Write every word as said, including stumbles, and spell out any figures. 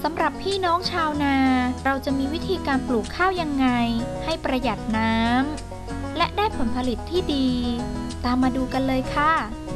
ำหรับพี่น้องชาวนาเราจะมีวิธีการปลูกข้าวยังไงให้ประหยัดน้ำและได้ผลผลิตที่ดีตามมาดูกันเลยค่ะ